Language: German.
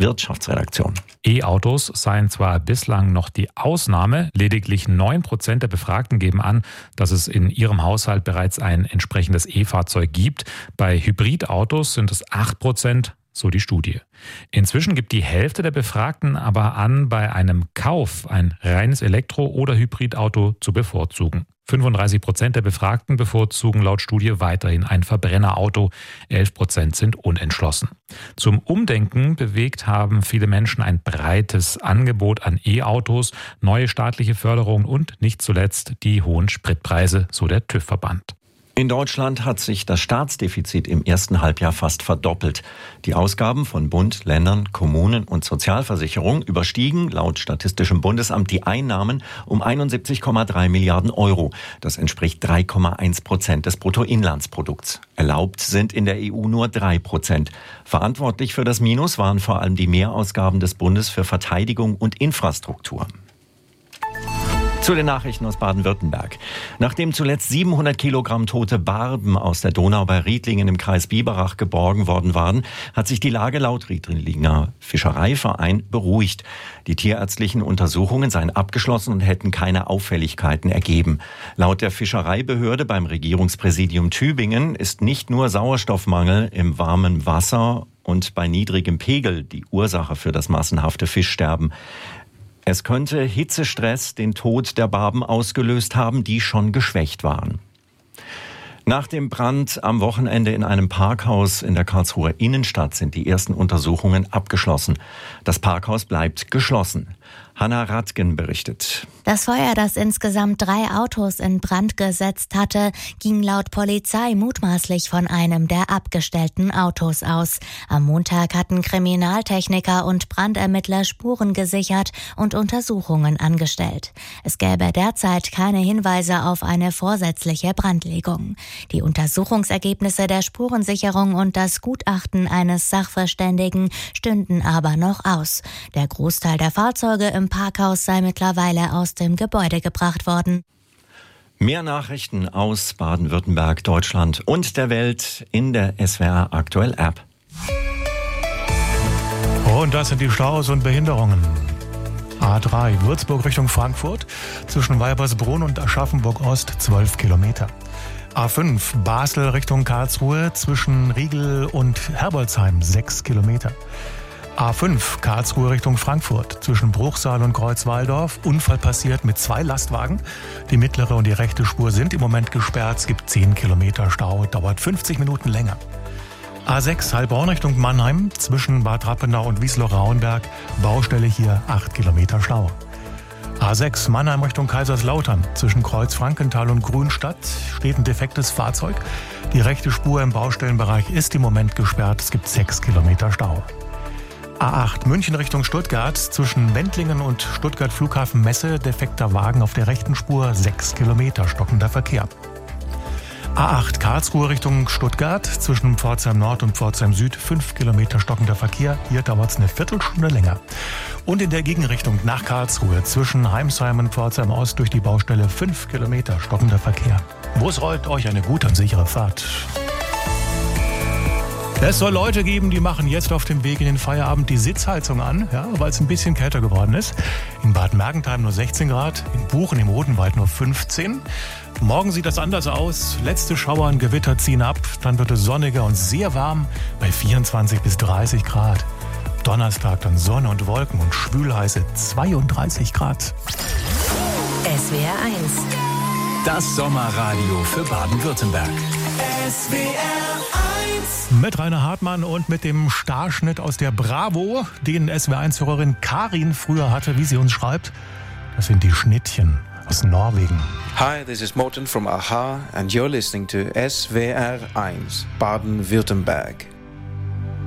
Wirtschaftsredaktion. E-Autos seien zwar bislang noch die Ausnahme, lediglich 9% der Befragten geben an, dass es in ihrem Haushalt bereits ein entsprechendes E-Fahrzeug gibt. Bei Hybridautos sind es 8%. So die Studie. Inzwischen gibt die Hälfte der Befragten aber an, bei einem Kauf ein reines Elektro- oder Hybridauto zu bevorzugen. 35% der Befragten bevorzugen laut Studie weiterhin ein Verbrennerauto, 11% sind unentschlossen. Zum Umdenken bewegt haben viele Menschen ein breites Angebot an E-Autos, neue staatliche Förderungen und nicht zuletzt die hohen Spritpreise, so der TÜV-Verband. In Deutschland hat sich das Staatsdefizit im ersten Halbjahr fast verdoppelt. Die Ausgaben von Bund, Ländern, Kommunen und Sozialversicherung überstiegen laut Statistischem Bundesamt die Einnahmen um 71,3 Milliarden Euro. Das entspricht 3,1% des Bruttoinlandsprodukts. Erlaubt sind in der EU nur 3%. Verantwortlich für das Minus waren vor allem die Mehrausgaben des Bundes für Verteidigung und Infrastruktur. Zu den Nachrichten aus Baden-Württemberg. Nachdem zuletzt 700 Kilogramm tote Barben aus der Donau bei Riedlingen im Kreis Biberach geborgen worden waren, hat sich die Lage laut Riedlinger Fischereiverein beruhigt. Die tierärztlichen Untersuchungen seien abgeschlossen und hätten keine Auffälligkeiten ergeben. Laut der Fischereibehörde beim Regierungspräsidium Tübingen ist nicht nur Sauerstoffmangel im warmen Wasser und bei niedrigem Pegel die Ursache für das massenhafte Fischsterben. Es könnte Hitzestress den Tod der Barben ausgelöst haben, die schon geschwächt waren. Nach dem Brand am Wochenende in einem Parkhaus in der Karlsruher Innenstadt sind die ersten Untersuchungen abgeschlossen. Das Parkhaus bleibt geschlossen. Hanna Radgen berichtet. Das Feuer, das insgesamt 3 Autos in Brand gesetzt hatte, ging laut Polizei mutmaßlich von einem der abgestellten Autos aus. Am Montag hatten Kriminaltechniker und Brandermittler Spuren gesichert und Untersuchungen angestellt. Es gäbe derzeit keine Hinweise auf eine vorsätzliche Brandlegung. Die Untersuchungsergebnisse der Spurensicherung und das Gutachten eines Sachverständigen stünden aber noch aus. Der Großteil der Fahrzeuge im Parkhaus sei mittlerweile aus dem Gebäude gebracht worden. Mehr Nachrichten aus Baden-Württemberg, Deutschland und der Welt in der SWR Aktuell App. Und das sind die Staus und Behinderungen. A3 Würzburg Richtung Frankfurt, zwischen Weibersbrunn und Aschaffenburg-Ost 12 Kilometer. A5 Basel Richtung Karlsruhe, zwischen Riegel und Herbolzheim 6 Kilometer. A5 Karlsruhe Richtung Frankfurt, zwischen Bruchsal und Kreuzwaldorf. Unfall passiert mit 2 Lastwagen. Die mittlere und die rechte Spur sind im Moment gesperrt. Es gibt 10 Kilometer Stau, dauert 50 Minuten länger. A6 Heilbronn Richtung Mannheim, zwischen Bad Rappenau und Wiesloch-Rauenberg. Baustelle hier 8 Kilometer Stau. A6 Mannheim Richtung Kaiserslautern, zwischen Kreuz Frankenthal und Grünstadt steht ein defektes Fahrzeug. Die rechte Spur im Baustellenbereich ist im Moment gesperrt. Es gibt 6 Kilometer Stau. A8 München Richtung Stuttgart, zwischen Wendlingen und Stuttgart Flughafen Messe, defekter Wagen auf der rechten Spur, 6 Kilometer stockender Verkehr. A8 Karlsruhe Richtung Stuttgart, zwischen Pforzheim Nord und Pforzheim Süd, 5 Kilometer stockender Verkehr. Hier dauert es eine Viertelstunde länger. Und in der Gegenrichtung nach Karlsruhe, zwischen Heimsheim und Pforzheim Ost durch die Baustelle, 5 Kilometer stockender Verkehr. Wo es rollt, euch eine gute und sichere Fahrt. Es soll Leute geben, die machen jetzt auf dem Weg in den Feierabend die Sitzheizung an, ja, weil es ein bisschen kälter geworden ist. In Bad Mergentheim nur 16 Grad, in Buchen im Odenwald nur 15. Morgen sieht das anders aus. Letzte Schauer und Gewitter ziehen ab. Dann wird es sonniger und sehr warm bei 24 bis 30 Grad. Donnerstag dann Sonne und Wolken und schwülheiße 32 Grad. SWR 1. Das Sommerradio für Baden-Württemberg. SWR 1. Mit Rainer Hartmann und mit dem Starschnitt aus der Bravo, den SWR1-Hörerin Karin früher hatte, wie sie uns schreibt. Das sind die Schnittchen aus Norwegen. Hi, this is Morten from Aha and you're listening to SWR 1 Baden-Württemberg.